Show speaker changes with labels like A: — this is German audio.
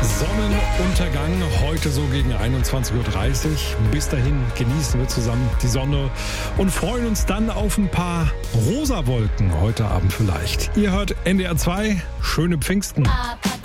A: Sonnenuntergang heute so gegen 21.30 Uhr. Bis dahin genießen wir zusammen die Sonne und freuen uns dann auf ein paar rosa Wolken heute Abend vielleicht. Ihr hört NDR 2, schöne Pfingsten.